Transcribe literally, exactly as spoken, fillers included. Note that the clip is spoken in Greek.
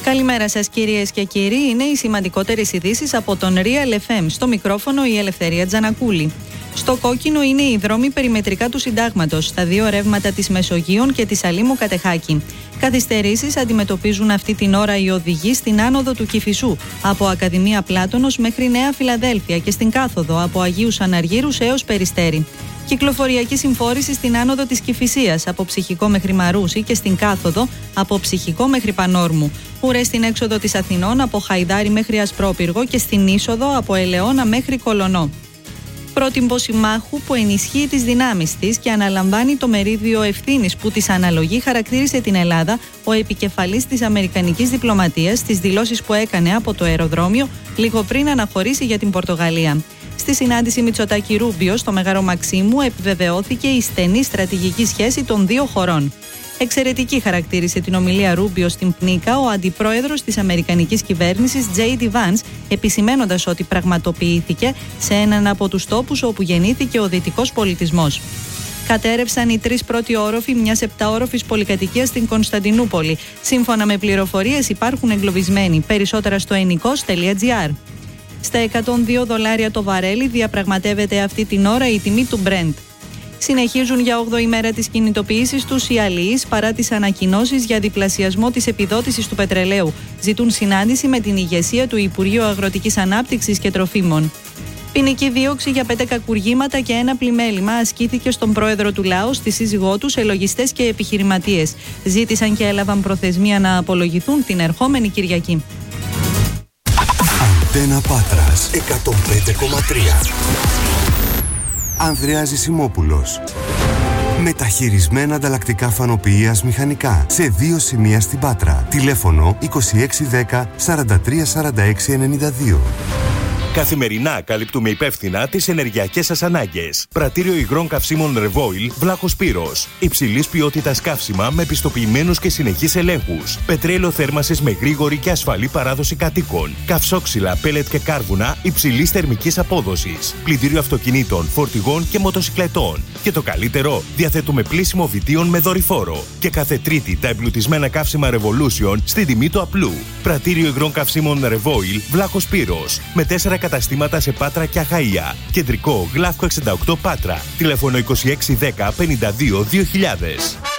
Καλημέρα σας κυρίες και κύριοι, είναι οι σημαντικότερες ειδήσεις από τον Real εφ εμ. Στο μικρόφωνο η Ελευθερία Τζανακούλη. Στο κόκκινο είναι οι δρόμοι περιμετρικά του Συντάγματος, στα δύο ρεύματα της Μεσογείων και της Αλήμου Κατεχάκη. Καθυστερήσεις αντιμετωπίζουν αυτή την ώρα οι οδηγοί στην άνοδο του Κηφισού, από Ακαδημία Πλάτωνος μέχρι Νέα Φιλαδέλφια, και στην κάθοδο από Αγίους Αναργύρους έως Περιστέρι. Κυκλοφοριακή συμφόρηση στην άνοδο της Κηφισίας, από Ψυχικό μέχρι Μαρούσι, και στην κάθοδο από Ψυχικό μέχρι Πανόρμου. Ουρές στην έξοδο της Αθηνών από Χαϊδάρι μέχρι Ασπρόπυργο και στην είσοδο από Ελαιώνα μέχρι Κολωνό. Πρότυπο συμμάχου που ενισχύει τις δυνάμεις της και αναλαμβάνει το μερίδιο ευθύνης που της αναλογεί, χαρακτήρισε την Ελλάδα ο επικεφαλής της αμερικανικής διπλωματίας στις δηλώσεις που έκανε από το αεροδρόμιο λίγο πριν αναχωρήσει για την Πορτογαλία. Στη συνάντηση Μητσοτάκη-Ρούμπιο στο Μέγαρο Μαξίμου επιβεβαιώθηκε η στενή στρατηγική σχέση των δύο χωρών. Εξαιρετική χαρακτήρισε την ομιλία Ρούμπιο στην Πνίκα ο αντιπρόεδρος της αμερικανικής κυβέρνησης τζέι ντι Vance, επισημένοντας ότι πραγματοποιήθηκε σε έναν από τους τόπους όπου γεννήθηκε ο δυτικός πολιτισμός. Κατέρευσαν οι τρεις πρώτοι όροφοι μιας επτάωροφης πολυκατοικίας στην Κωνσταντινούπολη. Σύμφωνα με πληροφορίες υπάρχουν εγκλωβισμένοι. Περισσότερα στο ενικός τελεία τζι άρ. Στα εκατόν δύο δολάρια το βαρέλι διαπραγματεύεται αυτή την ώρα η τιμή του Brent. Συνεχίζουν για όγδοη μέρα της κινητοποίησης τους οι αλληλείς παρά τις ανακοινώσεις για διπλασιασμό της επιδότησης του πετρελαίου. Ζητούν συνάντηση με την ηγεσία του Υπουργείου Αγροτικής Ανάπτυξης και Τροφίμων. Ποινική δίωξη για πέντε κακουργήματα και ένα πλημέλημα ασκήθηκε στον πρόεδρο του λαού, στη σύζυγό του, σε λογιστές και επιχειρηματίες. Ζήτησαν και έλαβαν προθεσμία να απολογηθούν την ερχόμενη Κυριακή. Αντένα Πάτρας εκατόν πέντε κόμμα τρία. Ανδρέας Ζησιμόπουλος. Μεταχειρισμένα ανταλλακτικά φανοποιείας μηχανικά σε δύο σημεία στην Πάτρα. Τηλέφωνο είκοσι έξι δέκα σαράντα τρία σαράντα έξι ενενήντα δύο. Καθημερινά καλύπτουμε υπεύθυνα τις ενεργειακές σας ανάγκες. Πρατήριο υγρών καυσίμων Revoil, Βλάχος Πύρος. Υψηλής ποιότητας καύσιμα με πιστοποιημένους και συνεχείς ελέγχους. Πετρέλαιο θέρμασης με γρήγορη και ασφαλή παράδοση κατοίκων. Καυσόξυλα, πέλετ και κάρβουνα υψηλής θερμικής απόδοσης. Πλυντήριο αυτοκινήτων, φορτηγών και μοτοσυκλετών. Και το καλύτερο, διαθέτουμε πλύσιμο βιτίων με δορυφόρο. Και κάθε Τρίτη τα εμπλουτισμένα καύσιμα Revolution στην τιμή του απλού. Πρατήριο υγρών καυσίμων Revoil, Βλάχος Πύρος. Με τέσσερα καταστήματα σε Πάτρα και Αχαΐα. Κεντρικό Γλαύκο εξήντα οκτώ Πάτρα. Τηλέφωνο είκοσι έξι δέκα πενήντα δύο δύο χιλιάδες.